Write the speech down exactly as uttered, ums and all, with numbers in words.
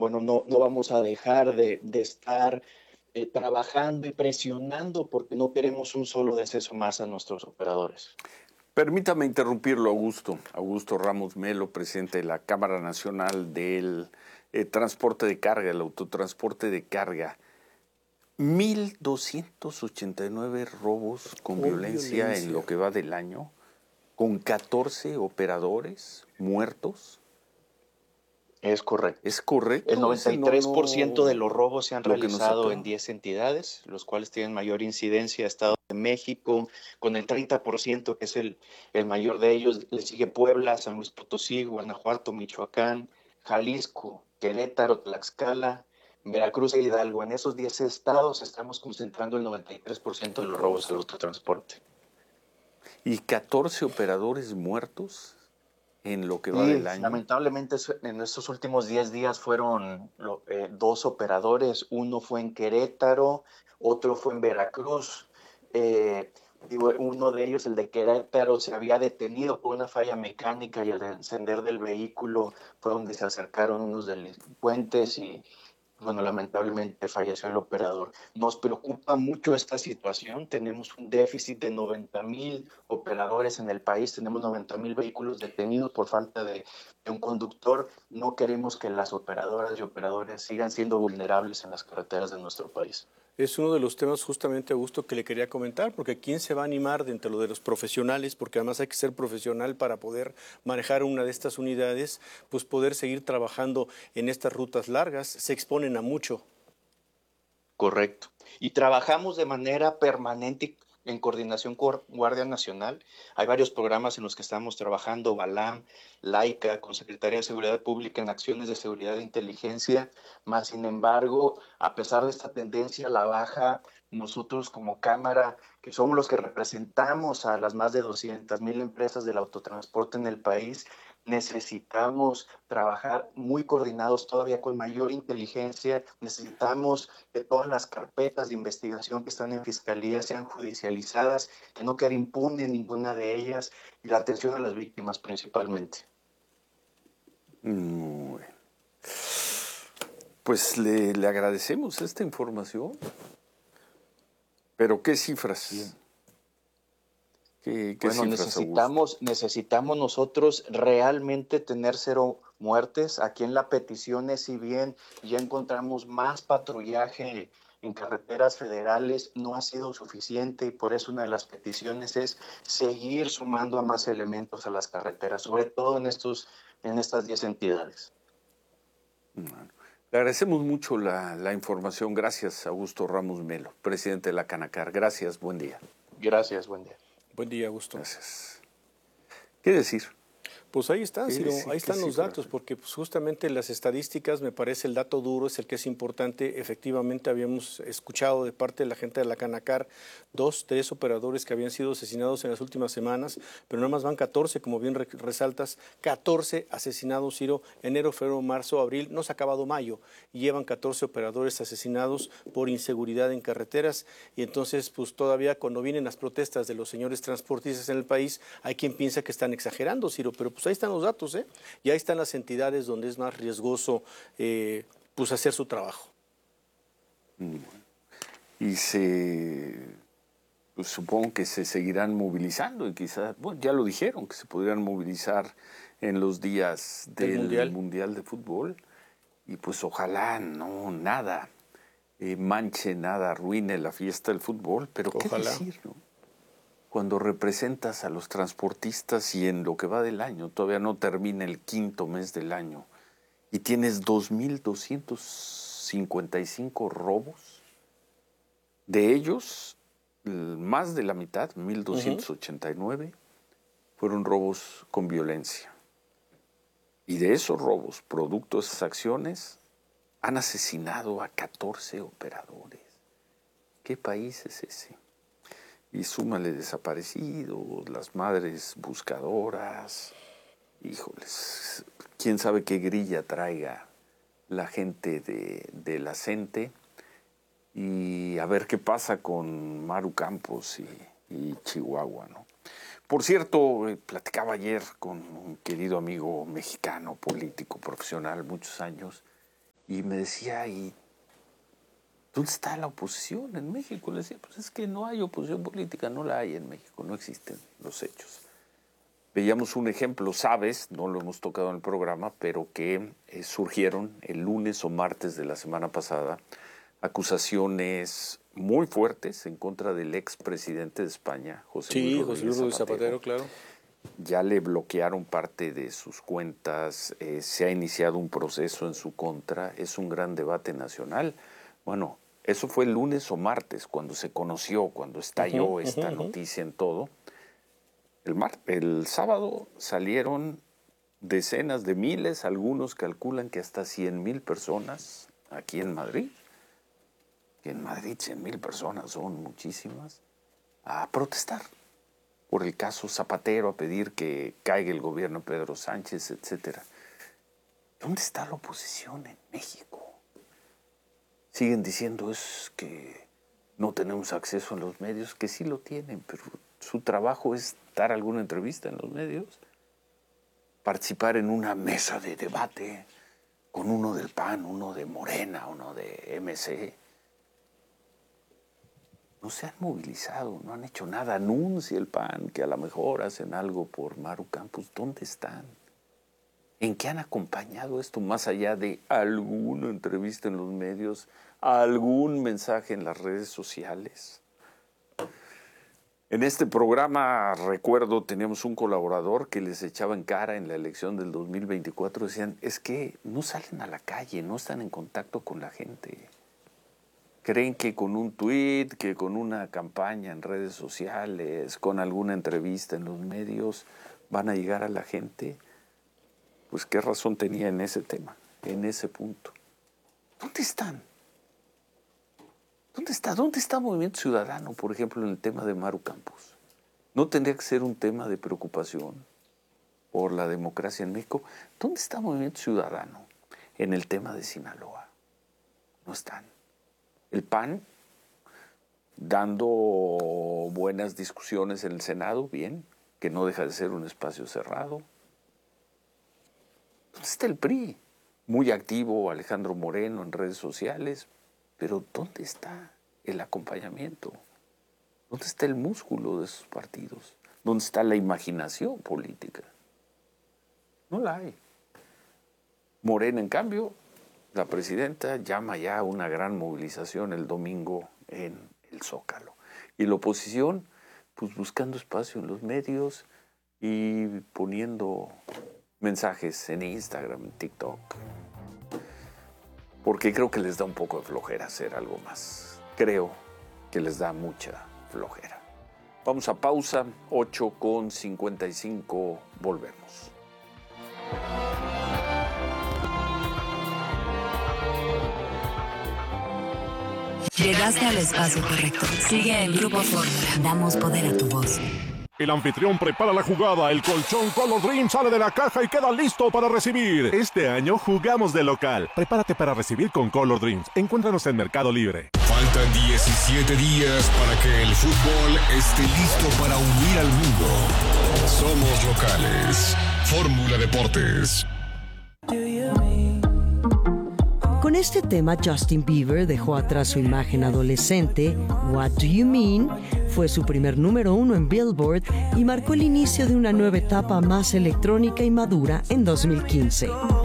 bueno, no, no vamos a dejar de, de estar eh, trabajando y presionando porque no queremos un solo deceso más a nuestros operadores. Permítame interrumpirlo, Augusto. Augusto Ramos Melo, presidente de la Cámara Nacional del eh, Transporte de Carga, el autotransporte de carga. mil doscientos ochenta y nueve robos con, con violencia, violencia en lo que va del año, con catorce operadores muertos. Es correcto. Es correcto. El noventa y tres por ciento no, no, de los robos se han realizado en diez entidades, los cuales tienen mayor incidencia. Estado de México, con el treinta por ciento, que es el, el mayor de ellos. Le sigue Puebla, San Luis Potosí, Guanajuato, Michoacán, Jalisco, Querétaro, Tlaxcala, Veracruz e Hidalgo. En esos diez estados estamos concentrando el noventa y tres por ciento de los robos al autotransporte. ¿Y catorce operadores muertos en lo que va sí, del año? Lamentablemente en estos últimos diez días fueron eh, dos operadores. Uno fue en Querétaro, otro fue en Veracruz. Eh, digo, uno de ellos, el de Querétaro, se había detenido por una falla mecánica y al encender del vehículo fue donde se acercaron unos delincuentes y, bueno, lamentablemente falleció el operador. Nos preocupa mucho esta situación. Tenemos un déficit de noventa mil operadores en el país. Tenemos noventa mil vehículos detenidos por falta de, de un conductor. No queremos que las operadoras y operadores sigan siendo vulnerables en las carreteras de nuestro país. Es uno de los temas justamente, Augusto, que le quería comentar, porque ¿quién se va a animar de entre lo de los profesionales? Porque además hay que ser profesional para poder manejar una de estas unidades, pues poder seguir trabajando en estas rutas largas, se exponen a mucho. Correcto. Y trabajamos de manera permanente en coordinación con Guardia Nacional. Hay varios programas en los que estamos trabajando, BALAM, LAICA, con Secretaría de Seguridad Pública en acciones de seguridad e inteligencia. Más sin embargo, a pesar de esta tendencia a la baja, nosotros como Cámara, que somos los que representamos a las más de doscientas mil empresas del autotransporte en el país, necesitamos trabajar muy coordinados, todavía con mayor inteligencia. Necesitamos que todas las carpetas de investigación que están en Fiscalía sean judicializadas, que no quede impune ninguna de ellas, y la atención a las víctimas principalmente. Muy bien. Pues le, le agradecemos esta información. Pero ¿qué cifras? Sí. ¿Qué, qué bueno, cifras, necesitamos, necesitamos nosotros realmente tener cero muertes. Aquí en la petición es, si bien ya encontramos más patrullaje en carreteras federales, no ha sido suficiente, y por eso una de las peticiones es seguir sumando a más elementos a las carreteras, sobre todo en, estos, en estas diez entidades. Bueno, le agradecemos mucho la, la información. Gracias, Augusto Ramos Melo, presidente de la Canacar. Gracias, buen día. Gracias, buen día. Buen día, Augusto. Gracias. ¿Qué decir? Pues ahí están, ¿Qué Ciro, decir? ahí están los cifra? datos, porque pues justamente las estadísticas, me parece el dato duro es el que es importante. Efectivamente habíamos escuchado de parte de la gente de la Canacar dos, tres operadores que habían sido asesinados en las últimas semanas, pero nada más van catorce, como bien resaltas, catorce asesinados, Ciro, enero, febrero, marzo, abril, no se ha acabado mayo, y llevan catorce operadores asesinados por inseguridad en carreteras, y entonces pues todavía cuando vienen las protestas de los señores transportistas en el país, hay quien piensa que están exagerando, Ciro, pero pues ahí están los datos, ¿eh? Y ahí están las entidades donde es más riesgoso eh, pues hacer su trabajo. Y se, pues supongo que se seguirán movilizando y quizás, bueno, ya lo dijeron, que se podrían movilizar en los días del mundial. mundial de Fútbol. Y pues ojalá no nada eh, manche, nada arruine la fiesta del fútbol, pero ojalá. ¿qué decir, no? Cuando representas a los transportistas y en lo que va del año, todavía no termina el quinto mes del año, y tienes dos mil doscientos cincuenta y cinco robos, de ellos, más de la mitad, mil doscientos ochenta y nueve, uh-huh. fueron robos con violencia. Y de esos robos, producto de esas acciones, han asesinado a catorce operadores. ¿Qué país es ese? Y súmale desaparecidos, las madres buscadoras, híjoles, quién sabe qué grilla traiga la gente de, de la CENTE, y a ver qué pasa con Maru Campos y, y Chihuahua, ¿no? Por cierto, eh, platicaba ayer con un querido amigo mexicano, político, profesional, muchos años, Y me decía, ¿y dónde está la oposición en México? Le decía, pues es que no hay oposición política, no la hay en México, no existen los hechos. Veíamos un ejemplo, sabes, no lo hemos tocado en el programa, pero que eh, surgieron el lunes o martes de la semana pasada acusaciones muy fuertes en contra del expresidente de España, José Luis Sí, Rodríguez José Luis Rodríguez Zapatero. Zapatero, claro. Ya le bloquearon parte de sus cuentas, eh, se ha iniciado un proceso en su contra, es un gran debate nacional. Bueno, eso fue el lunes o martes, cuando se conoció, cuando estalló Uh-huh, esta uh-huh, noticia en todo. El, mar, el sábado salieron decenas de miles, algunos calculan que hasta cien mil personas aquí en Madrid. Que en Madrid cien mil personas son muchísimas, a protestar por el caso Zapatero, a pedir que caiga el gobierno de Pedro Sánchez, etcétera. ¿Dónde está la oposición en México? Siguen diciendo es que no tenemos acceso a los medios, que sí lo tienen, pero su trabajo es dar alguna entrevista en los medios, participar en una mesa de debate con uno del P A N, uno de Morena, uno de M C. No se han movilizado, no han hecho nada. Anuncia el P A N que a lo mejor hacen algo por Maru Campos. ¿Dónde están? ¿En qué han acompañado esto más allá de alguna entrevista en los medios, algún mensaje en las redes sociales? En este programa, recuerdo, teníamos un colaborador que les echaba en cara en la elección del dos mil veinticuatro. Decían, es que no salen a la calle, no están en contacto con la gente. Creen que con un tuit, que con una campaña en redes sociales, con alguna entrevista en los medios, van a llegar a la gente. Pues qué razón tenía en ese tema, en ese punto. ¿Dónde están? ¿Dónde está? ¿Dónde está Movimiento Ciudadano, por ejemplo, en el tema de Maru Campos? ¿No tendría que ser un tema de preocupación por la democracia en México? ¿Dónde está Movimiento Ciudadano en el tema de Sinaloa? No están. El P A N dando buenas discusiones en el Senado, bien, que no deja de ser un espacio cerrado. ¿Dónde está el P R I? Muy activo Alejandro Moreno en redes sociales, pero ¿dónde está el acompañamiento? ¿Dónde está el músculo de esos partidos? ¿Dónde está la imaginación política? No la hay. Morena, en cambio, la presidenta llama ya a una gran movilización el domingo en el Zócalo. Y la oposición, pues buscando espacio en los medios y poniendo mensajes en Instagram, en TikTok. Porque creo que les da un poco de flojera hacer algo más. Creo que les da mucha flojera. Vamos a pausa, ocho con cincuenta y cinco, volvemos. Llegaste al espacio correcto. Sigue el Grupo Fórmula. Damos poder a tu voz. El anfitrión prepara la jugada, el colchón Color Dream sale de la caja y queda listo para recibir. Este año jugamos de local. Prepárate para recibir con Color Dreams. Encuéntranos en Mercado Libre. Faltan diecisiete días para que el fútbol esté listo para unir al mundo. Somos locales. Fórmula Deportes. Con este tema, Justin Bieber dejó atrás su imagen adolescente, What Do You Mean? Fue su primer número uno en Billboard y marcó el inicio de una nueva etapa más electrónica y madura en dos mil quince.